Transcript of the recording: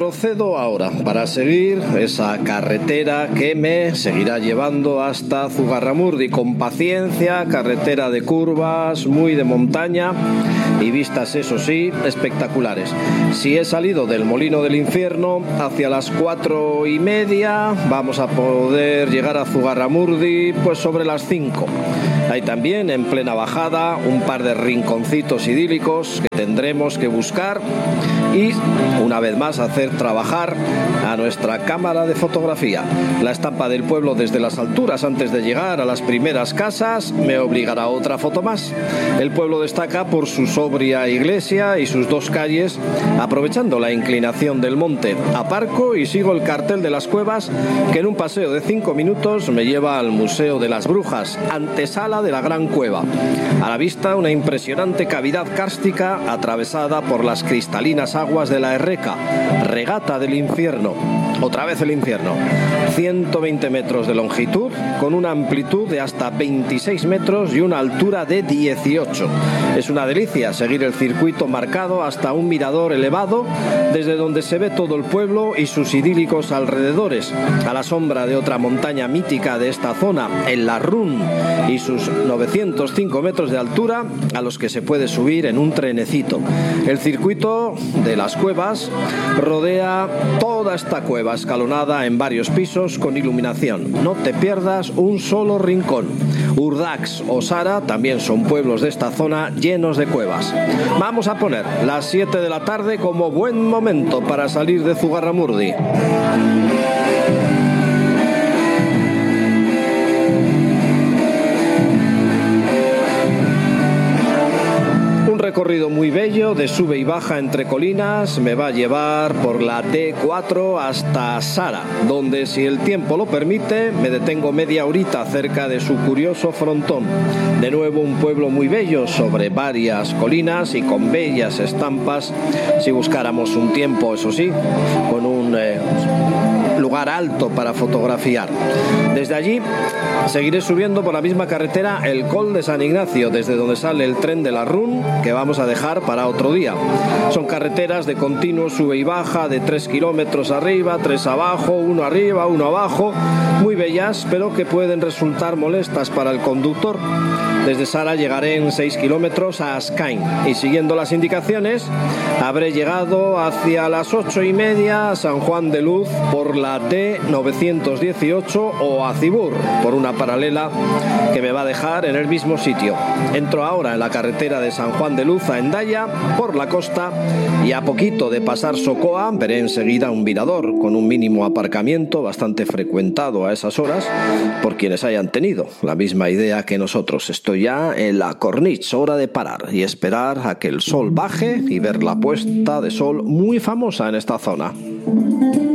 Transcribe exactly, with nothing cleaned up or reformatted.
retrocedo ahora para seguir esa carretera que me seguirá llevando hasta Zugarramurdi con paciencia, carretera de curvas, muy de montaña y vistas, eso sí, espectaculares. Si he salido del Molino del Infierno hacia las cuatro y media, vamos a poder llegar a Zugarramurdi pues sobre las cinco. Hay también en plena bajada un par de rinconcitos idílicos que tendremos que buscar y una vez más hacer trabajar a nuestra cámara de fotografía. La estampa del pueblo desde las alturas antes de llegar a las primeras casas me obligará a otra foto más. El pueblo destaca por su sobria iglesia y sus dos calles, aprovechando la inclinación del monte. Aparco y sigo el cartel de las cuevas que en un paseo de cinco minutos me lleva al Museo de las Brujas, antesala de la Gran Cueva. A la vista una impresionante cavidad kárstica atravesada por las cristalinas aguas de la Erreca, regata del infierno. Otra vez el infierno. ciento veinte metros de longitud, con una amplitud de hasta veintiséis metros y una altura de dieciocho. Es una delicia seguir el circuito marcado hasta un mirador elevado, desde donde se ve todo el pueblo y sus idílicos alrededores, a la sombra de otra montaña mítica de esta zona, el Larrún, y sus novecientos cinco metros de altura, a los que se puede subir en un trenecito. El circuito de las cuevas rodea toda esta cueva, escalonada en varios pisos con iluminación. No te pierdas un solo rincón. Urdax o Sara también son pueblos de esta zona llenos de cuevas. Vamos a poner las siete de la tarde como buen momento para salir de Zugarramurdi. Recorrido muy bello de sube y baja entre colinas me va a llevar por la D cuatro hasta Sara, donde, si el tiempo lo permite, me detengo media horita cerca de su curioso frontón. De nuevo un pueblo muy bello sobre varias colinas y con bellas estampas, si buscáramos un tiempo, eso sí, con un eh, lugar alto para fotografiar. Desde allí seguiré subiendo por la misma carretera el Col de San Ignacio, desde donde sale el tren de Larrún, que vamos a dejar para otro día. Son carreteras de continuo sube y baja de tres kilómetros arriba, tres abajo, uno arriba, uno abajo, muy bellas, pero que pueden resultar molestas para el conductor. Desde Sara llegaré en seis kilómetros a Ascain y, siguiendo las indicaciones, habré llegado hacia las ocho y media a San Juan de Luz por la D novecientos dieciocho o a Cibur por una paralela que me va a dejar en el mismo sitio. Entro ahora en la carretera de San Juan de Luz a Hendaya por la costa y, a poquito de pasar Socoa, veré enseguida un mirador con un mínimo aparcamiento bastante frecuentado a esas horas por quienes hayan tenido la misma idea que nosotros. Estoy ya en la Corniche, hora de parar y esperar a que el sol baje y ver la puesta de sol muy famosa en esta zona.